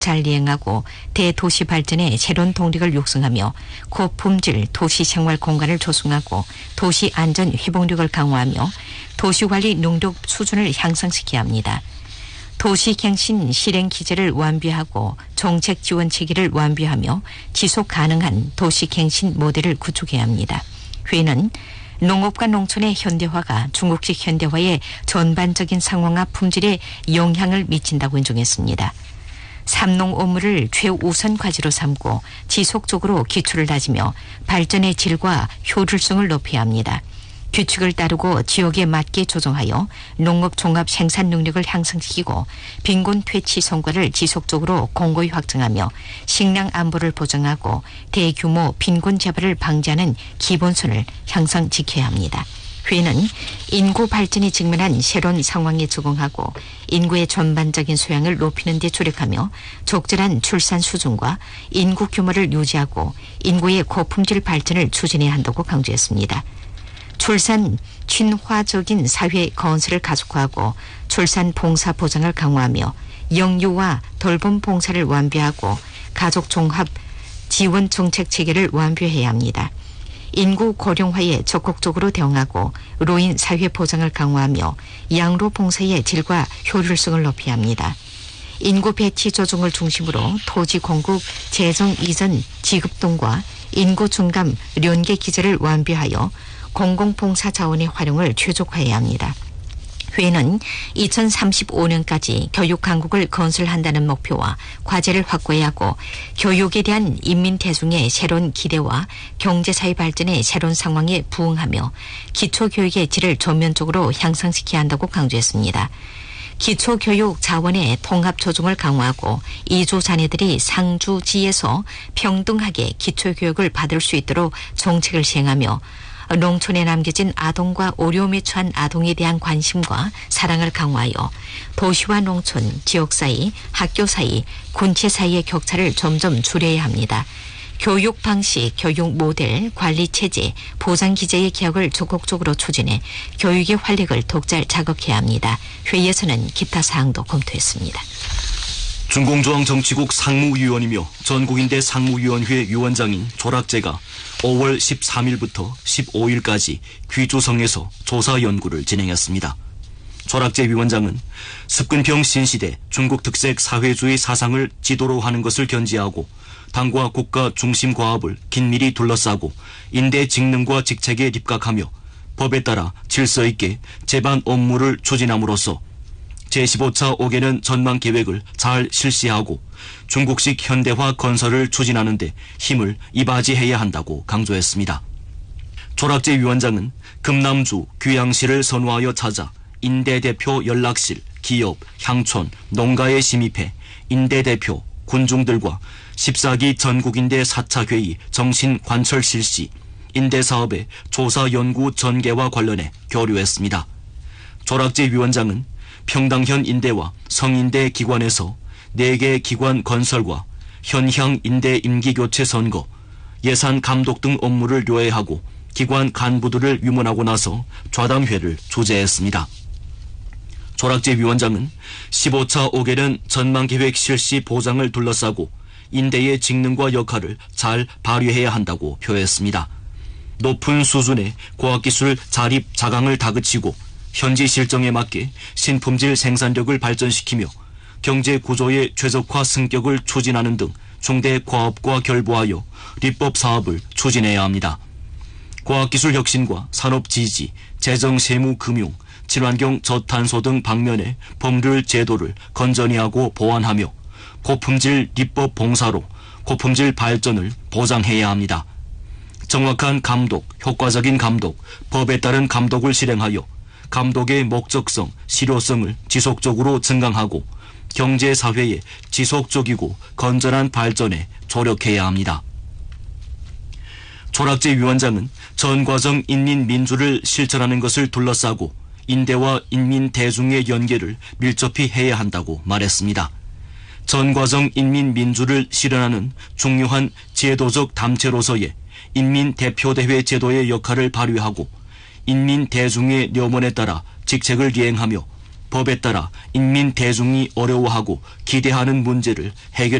잘 이행하고 대도시 발전에 새로운 동력을 육성하며 고품질 도시 생활 공간을 조성하고 도시 안전 회복력을 강화하며 도시관리 능력 수준을 향상시켜야 합니다. 도시갱신 실행 기제를 완비하고 정책 지원 체계를 완비하며 지속 가능한 도시갱신 모델을 구축해야 합니다. 회의는 농업과 농촌의 현대화가 중국식 현대화의 전반적인 상황과 품질에 영향을 미친다고 인정했습니다. 삼농 업무를 최우선 과제로 삼고 지속적으로 기초를 다지며 발전의 질과 효율성을 높여야 합니다. 규칙을 따르고 지역에 맞게 조정하여 농업 종합 생산 능력을 향상시키고 빈곤 퇴치 성과를 지속적으로 공고히 확정하며 식량 안보를 보장하고 대규모 빈곤 재발을 방지하는 기본선을 항상 지켜야 합니다. 회의는 인구 발전이 직면한 새로운 상황에 적응하고 인구의 전반적인 소양을 높이는 데 조력하며 적절한 출산 수준과 인구 규모를 유지하고 인구의 고품질 발전을 추진해야 한다고 강조했습니다. 출산 친화적인 사회 건설을 가속화하고 출산 봉사 보장을 강화하며 영유아 돌봄 봉사를 완비하고 가족 종합 지원 정책 체계를 완비해야 합니다. 인구 고령화에 적극적으로 대응하고 노인 사회 보장을 강화하며 양로 봉사의 질과 효율성을 높여야 합니다. 인구 배치 조정을 중심으로 토지 공급 재정 이전 지급등과 인구 증감 연계 기제를 완비하여 공공봉사 자원의 활용을 최적화해야 합니다. 회의는 2035년까지 교육 강국을 건설한다는 목표와 과제를 확고해야 하고 교육에 대한 인민 대중의 새로운 기대와 경제사회 발전의 새로운 상황에 부응하며 기초교육의 질을 전면적으로 향상시켜야 한다고 강조했습니다. 기초교육 자원의 통합 조정을 강화하고 이주 자녀들이 상주지에서 평등하게 기초교육을 받을 수 있도록 정책을 시행하며 농촌에 남겨진 아동과 어려움에 처한 아동에 대한 관심과 사랑을 강화하여 도시와 농촌, 지역 사이, 학교 사이, 군체 사이의 격차를 점점 줄여야 합니다. 교육 방식, 교육 모델, 관리 체제, 보장 기제의 개혁을 적극적으로 추진해 교육의 활력을 독잘 자극해야 합니다. 회의에서는 기타 사항도 검토했습니다. 중공조항정치국 상무위원이며 전국인대 상무위원회 위원장인 조락제가 5월 13일부터 15일까지 귀주성에서 조사 연구를 진행했습니다. 조락제 위원장은 습근평 신시대 중국 특색 사회주의 사상을 지도로 하는 것을 견지하고 당과 국가 중심 과업을 긴밀히 둘러싸고 인대 직능과 직책에 입각하며 법에 따라 질서 있게 제반 업무를 추진함으로써 제15차 5개년 전망 계획을 잘 실시하고 중국식 현대화 건설을 추진하는 데 힘을 이바지해야 한다고 강조했습니다. 조락제 위원장은 금남주, 귀양시를 선호하여 찾아 인대대표 연락실, 기업, 향촌, 농가에 심입해 인대대표, 군중들과 14기 전국인대 4차 회의 정신 관철 실시, 인대사업의 조사 연구 전개와 관련해 교류했습니다. 조락제 위원장은 평당현 인대와 성인대 기관에서 4개 기관 건설과 현향 인대 임기교체 선거, 예산 감독 등 업무를 요해하고 기관 간부들을 위문하고 나서 좌담회를 주재했습니다. 조락제 위원장은 15차 5개년 전망계획 실시 보장을 둘러싸고 인대의 직능과 역할을 잘 발휘해야 한다고 표했습니다. 높은 수준의 과학기술 자립 자강을 다그치고 현지 실정에 맞게 신품질 생산력을 발전시키며 경제 구조의 최적화 승격을 추진하는 등 중대 과업과 결부하여立法 사업을 추진해야 합니다. 과학기술 혁신과 산업 지지, 재정 세무 금융, 친환경 저탄소 등 방면의 법률 제도를 건전히 하고 보완하며 고품질立法 봉사로 고품질 발전을 보장해야 합니다. 정확한 감독, 효과적인 감독, 법에 따른 감독을 실행하여 감독의 목적성, 실효성을 지속적으로 증강하고 경제사회의 지속적이고 건전한 발전에 조력해야 합니다. 조락제 위원장은 전과정 인민민주를 실천하는 것을 둘러싸고 인대와 인민 대중의 연계를 밀접히 해야 한다고 말했습니다. 전과정 인민민주를 실현하는 중요한 제도적 담체로서의 인민대표대회 제도의 역할을 발휘하고 인민 대중의 려원에 따라 직책을 이행하며 법에 따라 인민 대중이 어려워하고 기대하는 문제를 해결